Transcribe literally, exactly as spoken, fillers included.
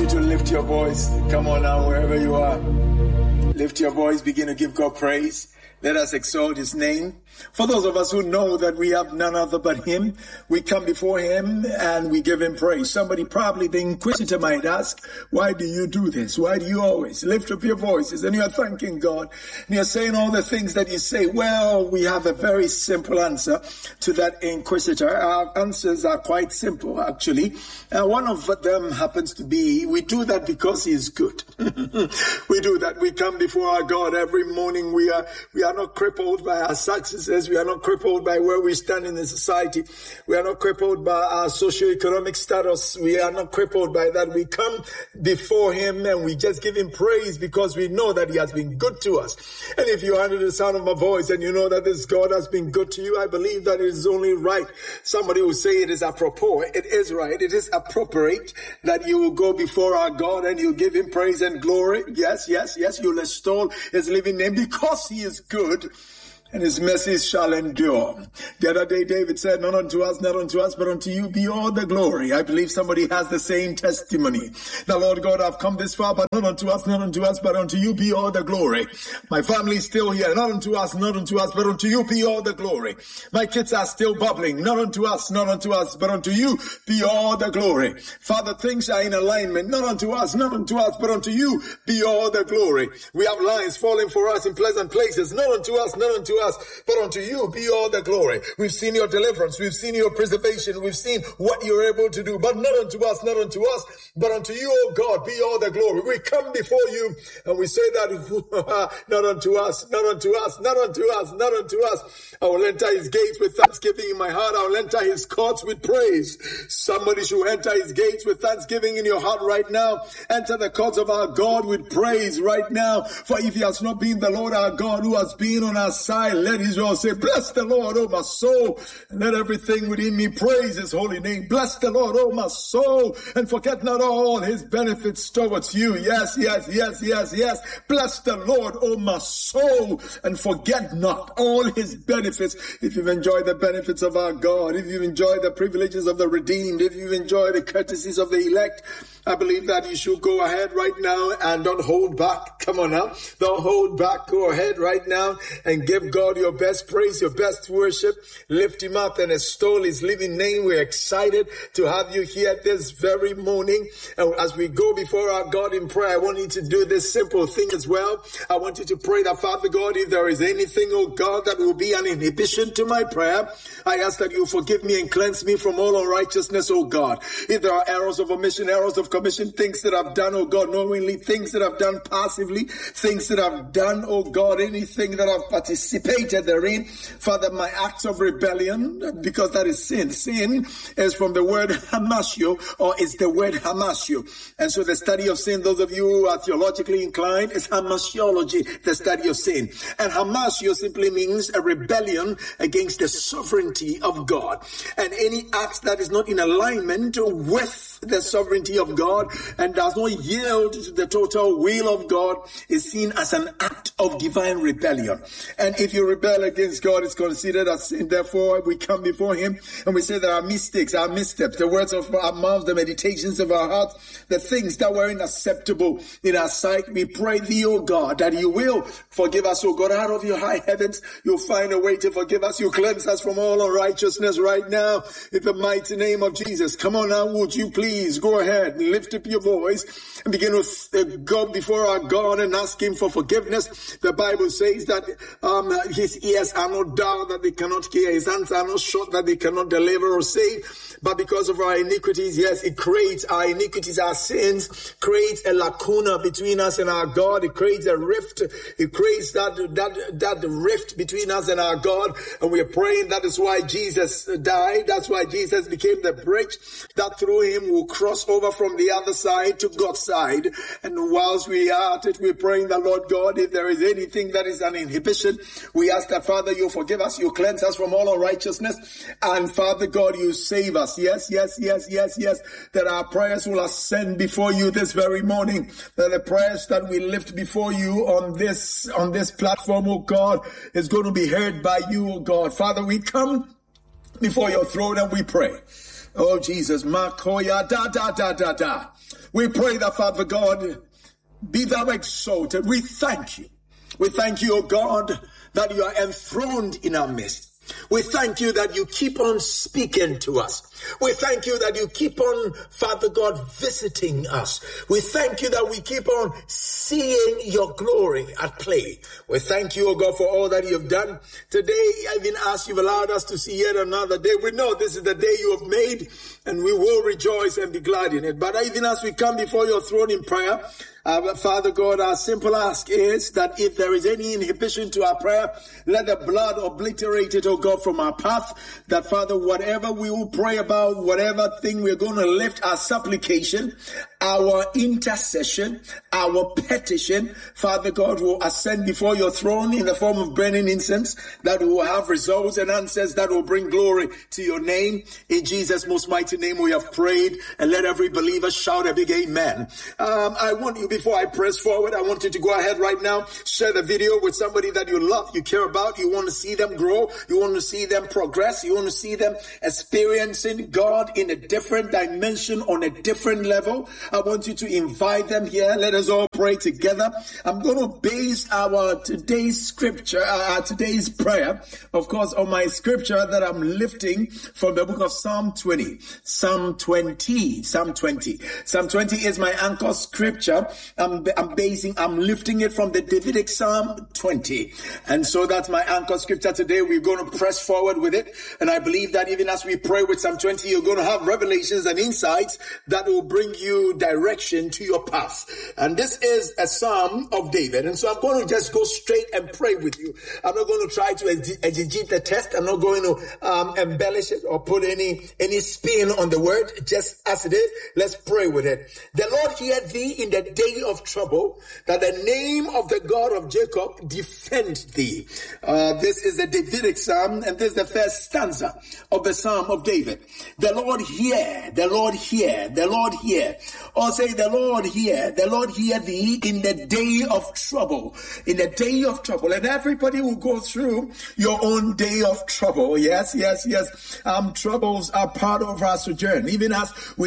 to lift your voice. Come on now, wherever you are. Lift your voice, begin to give God praise. Let us exalt his name. For those of us who know that we have none other but him, we come before him and we give him praise. Somebody, probably the inquisitor, might ask, why do you do this? Why do you always lift up your voices and you're thanking God and you're saying all the things that you say? Well, we have a very simple answer to that inquisitor. Our answers are quite simple, actually. Uh, one of them happens to be, we do that because he is good. We do that. We come before our God every morning. We are, we are not crippled by our successes. We are not crippled by where we stand in the society. We are not crippled by our socioeconomic status. We are not crippled by that. We come before him and we just give him praise because we know that he has been good to us. And if you are under the sound of my voice and you know that this God has been good to you, I believe that it is only right. Somebody will say it is apropos. It is right. It is appropriate that you will go before our God and you give him praise and glory. Yes, yes, yes. You'll extol his living name because he is good. And his mercies shall endure. The other day, David said, not unto us, not unto us, but unto you be all the glory. I believe somebody has the same testimony. The Lord God, I've come this far, but not unto us, not unto us, but unto you be all the glory. My family is still here. Not unto us, not unto us, but unto you be all the glory. My kids are still bubbling. Not unto us, not unto us, but unto you be all the glory. Father, things are in alignment. Not unto us, not unto us, but unto you be all the glory. We have lines falling for us in pleasant places. Not unto us, not unto us, but unto you be all the glory. We've seen your deliverance. We've seen your preservation. We've seen what you're able to do, but not unto us, not unto us, but unto you, O God, be all the glory. We come before you and we say that not unto us, not unto us, not unto us, not unto us. I will enter his gates with thanksgiving in my heart. I will enter his courts with praise. Somebody should enter his gates with thanksgiving in your heart right now. Enter the courts of our God with praise right now. For if he has not been the Lord our God who has been on our side, let Israel say, bless the Lord, oh my soul, and let everything within me praise his holy name. Bless the Lord, oh my soul, and forget not all his benefits towards you. Yes, yes, yes, yes, yes. Bless the Lord, oh my soul, and forget not all his benefits. If you've enjoyed the benefits of our God, if you've enjoyed the privileges of the redeemed, if you've enjoyed the courtesies of the elect, I believe that you should go ahead right now and don't hold back. Come on now. Don't hold back. Go ahead right now and give God your best praise, your best worship. Lift him up and extol his living name. We're excited to have you here this very morning. And as we go before our God in prayer, I want you to do this simple thing as well. I want you to pray that, Father God, if there is anything, oh God, that will be an inhibition to my prayer, I ask that you forgive me and cleanse me from all unrighteousness, oh God. If there are errors of omission, errors of commission, things that I've done, oh God, knowingly, things that I've done passively, things that I've done, oh God, anything that I've participated therein, Father, my acts of rebellion, because that is sin. Sin is from the word hamasio, or is the word hamasio. And so the study of sin, those of you who are theologically inclined, is hamasiology, the study of sin. And hamasio simply means a rebellion against the sovereignty of God. And any act that is not in alignment with the sovereignty of God and does not yield to the total will of God is seen as an act of divine rebellion. And if you rebel against God, it's considered as sin. Therefore, we come before him and we say that our mistakes, our missteps, the words of our mouth, the meditations of our hearts, the things that were unacceptable in our sight, we pray thee, O God, that you will forgive us, O God, out of your high heavens. You'll find a way to forgive us. You cleanse us from all unrighteousness right now in the mighty name of Jesus. Come on now, would you please go ahead and lift up your voice and begin to go before our God and ask him for forgiveness. The Bible says that um, his ears are not dull that they cannot hear, his hands are not short that they cannot deliver or save. But because of our iniquities, yes, it creates our iniquities, our sins, creates a lacuna between us and our God. It creates a rift. It creates that, that, that rift between us and our God. And we are praying that is why Jesus died. That's why Jesus became the bridge that through him will cross over from the other side to God's side. And whilst we are at it, we're praying that, Lord God, if there is anything that is an inhibition, we ask that, Father, you forgive us, you cleanse us from all unrighteousness. And Father God, you save us. Yes, yes, yes, yes, yes, that our prayers will ascend before you this very morning. That the prayers that we lift before you on this, on this platform, oh God, is going to be heard by you, oh God. Father, we come before your throne and we pray. Oh Jesus, Makoya da da da da da. We pray that, Father God, be thou exalted. We thank you. We thank you, O God, that you are enthroned in our midst. We thank you that you keep on speaking to us. We thank you that you keep on, Father God, visiting us. We thank you that we keep on seeing your glory at play. We thank you, O God, for all that you have done today. Even as you've allowed us to see yet another day, we know this is the day you have made, and we will rejoice and be glad in it. But even as we come before your throne in prayer, Uh, Father God, our simple ask is that if there is any inhibition to our prayer, let the blood obliterate it, oh God, from our path. That, Father, whatever we will pray about, whatever thing we're going to lift, our supplication, our intercession, our petition, Father God, will ascend before your throne in the form of burning incense, that will have results and answers that will bring glory to your name. In Jesus' most mighty name we have prayed, and let every believer shout a big amen. Um, I want you, before I press forward, I want you to go ahead right now, share the video with somebody that you love, you care about, you want to see them grow, you want to see them progress, you want to see them experiencing God in a different dimension, on a different level. I want you to invite them here. Let us all pray together. I'm going to base our today's scripture, uh, today's prayer, of course, on my scripture that I'm lifting from the book of Psalm twenty. Psalm twenty. Psalm twenty. Psalm twenty is my anchor scripture. I'm, I'm basing, I'm lifting it from the Davidic Psalm twenty. And so that's my anchor scripture today. We're going to press forward with it. And I believe that even as we pray with Psalm twenty, you're going to have revelations and insights that will bring you direction to your path. And this is a Psalm of David. And so I'm going to just go straight and pray with you. I'm not going to try to exegete the text. I'm not going to um, embellish it or put any, any spin on the word, just as it is. Let's pray with it. The Lord hear thee in the day of trouble, that the name of the God of Jacob defend thee. Uh, this is the Davidic Psalm, and this is the first stanza of the Psalm of David. The Lord hear, the Lord hear, the Lord hear. Or say, the Lord hear, the Lord hear thee in the day of trouble, in the day of trouble. And everybody will go through your own day of trouble. Yes, yes, yes. Um, troubles are part of our sojourn. Even as we